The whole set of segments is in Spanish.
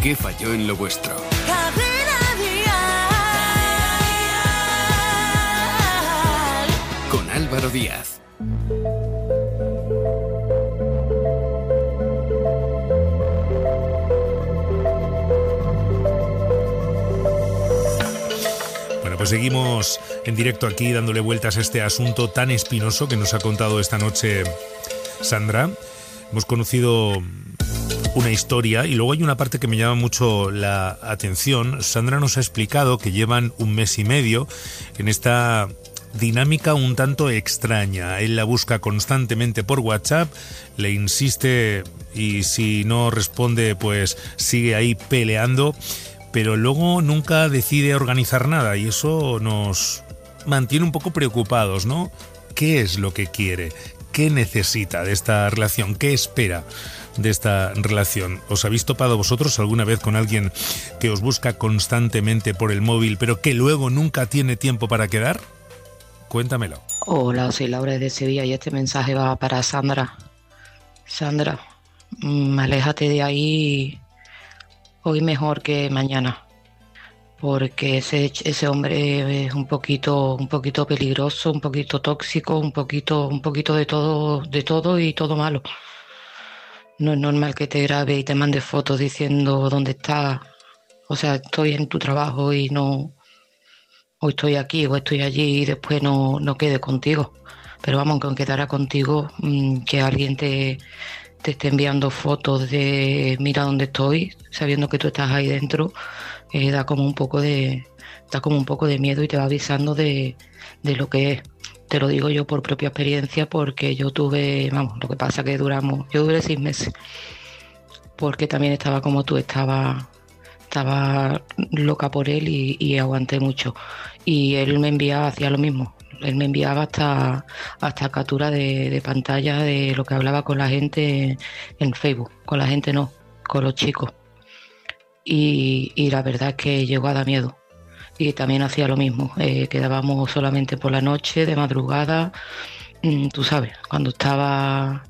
¿Qué falló en lo vuestro? Con Álvaro Díaz. Bueno, pues seguimos en directo aquí dándole vueltas a este asunto tan espinoso que nos ha contado esta noche Sandra. Hemos conocido una historia y luego hay una parte que me llama mucho la atención. Sandra nos ha explicado que llevan 1 mes y medio en esta dinámica un tanto extraña. Él la busca constantemente por WhatsApp, le insiste y si no responde pues sigue ahí peleando, pero luego nunca decide organizar nada y eso nos mantiene un poco preocupados, ¿no? ¿Qué es lo que quiere? ¿Qué necesita de esta relación? ¿Qué espera de esta relación? ¿Os habéis topado vosotros alguna vez con alguien que os busca constantemente por el móvil pero que luego nunca tiene tiempo para quedar? Cuéntamelo. Hola, soy Laura de Sevilla y este mensaje va para Sandra. Sandra, aléjate de ahí hoy mejor que mañana, porque ese hombre es un poquito peligroso, un poquito tóxico, un poquito de todo y todo malo. No es normal que te grabe y te mande fotos diciendo dónde estás. O sea, estoy en tu trabajo y no, o estoy aquí o estoy allí y después no quede contigo. Pero vamos, con quedara contigo, que alguien te esté enviando fotos de mira dónde estoy, sabiendo que tú estás ahí dentro, da como un poco de miedo y te va avisando de lo que es. Te lo digo yo por propia experiencia, porque yo tuve, lo que pasa que yo duré 6 meses, porque también estaba como tú, estaba loca por él y aguanté mucho. Y él me enviaba, hacía lo mismo. Él me enviaba hasta captura de pantalla de lo que hablaba con la gente en Facebook. Con la gente no, con los chicos. Y la verdad es que llegó a dar miedo. Y también hacía lo mismo. Quedábamos solamente por la noche, de madrugada. Tú sabes, cuando estaba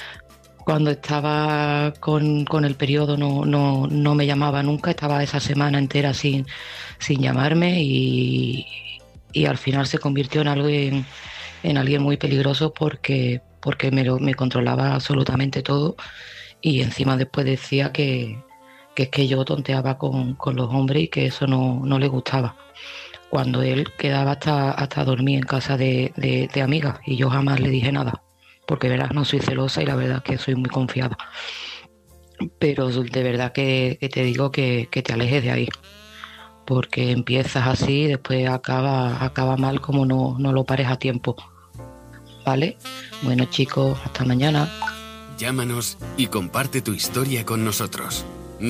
con el periodo no me llamaba nunca. Estaba esa semana entera sin llamarme y al final se convirtió en alguien muy peligroso porque me controlaba absolutamente todo y encima después decía que es que yo tonteaba con los hombres y que eso no le gustaba, cuando él quedaba hasta dormir en casa de amigas y yo jamás le dije nada, porque verás, no soy celosa y la verdad es que soy muy confiada, pero de verdad que te digo que te alejes de ahí, porque empiezas así y después acaba mal como no lo pares a tiempo. ¿Vale? Bueno, chicos, hasta mañana. Llámanos y comparte tu historia con nosotros.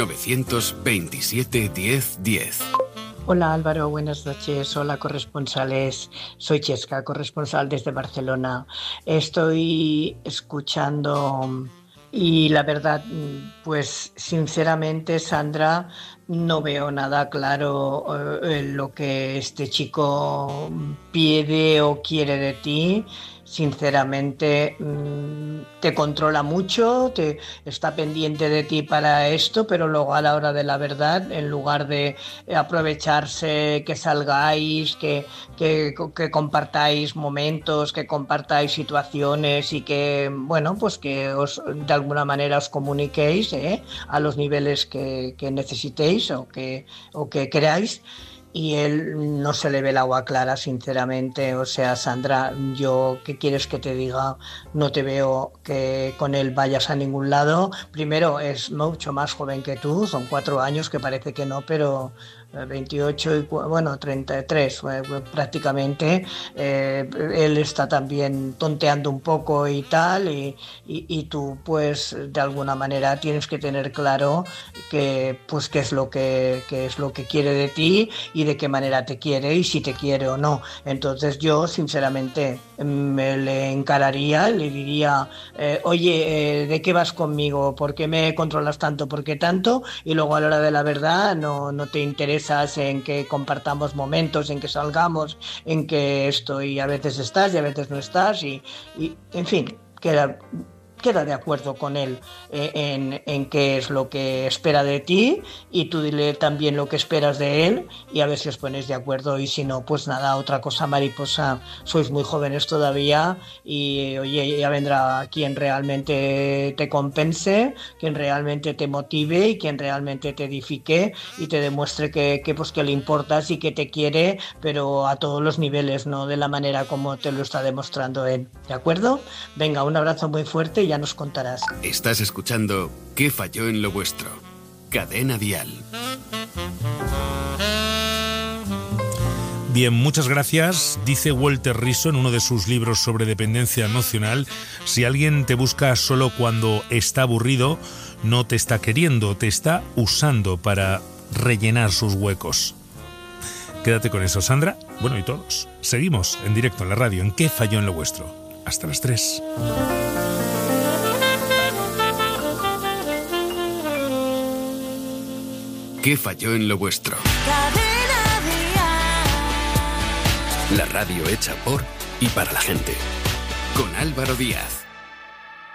927 10 10. Hola Álvaro, buenas noches. Hola corresponsales. Soy Chesca, corresponsal desde Barcelona. Estoy escuchando y la verdad, pues sinceramente, Sandra, no veo nada claro lo que este chico pide o quiere de ti. Sinceramente, te controla mucho, está pendiente de ti para esto, pero luego a la hora de la verdad, en lugar de aprovecharse, que salgáis, que compartáis momentos, que compartáis situaciones y que, bueno, pues que de alguna manera os comuniquéis a los niveles que necesitéis o que queráis. Y él no se le ve el agua clara, sinceramente. O sea, Sandra, yo, ¿qué quieres que te diga? No te veo que con él vayas a ningún lado. Primero, es mucho más joven que tú, son 4 años, que parece que no, pero 28 y 33 prácticamente. Él está también tonteando un poco y tal, y tú pues de alguna manera tienes que tener claro que pues qué es lo que quiere de ti y de qué manera te quiere y si te quiere o no. Entonces yo sinceramente me le encararía, le diría oye, ¿de qué vas conmigo? ¿Por qué me controlas tanto? ¿Por qué tanto? Y luego a la hora de la verdad no te interesa en que compartamos momentos, en que salgamos, en que esto, y a veces estás y a veces no estás y en fin, que queda de acuerdo con él en qué es lo que espera de ti, y tú dile también lo que esperas de él, y a ver si os ponéis de acuerdo. Y si no, pues nada, otra cosa, mariposa, sois muy jóvenes todavía, y oye, ya vendrá quien realmente te compense, quien realmente te motive y quien realmente te edifique y te demuestre que le importas y que te quiere, pero a todos los niveles, no de la manera como te lo está demostrando él. ¿De acuerdo? Venga, un abrazo muy fuerte y ya nos contarás. Estás escuchando ¿Qué falló en lo vuestro? Cadena Dial. Bien, muchas gracias. Dice Walter Rizzo en uno de sus libros sobre dependencia emocional: si alguien te busca solo cuando está aburrido, no te está queriendo, te está usando para rellenar sus huecos. Quédate con eso, Sandra. Bueno, y todos. Seguimos en directo en la radio en ¿Qué falló en lo vuestro? Hasta las 3. ¿Qué falló en lo vuestro? La radio hecha por y para la gente. Con Álvaro Díaz.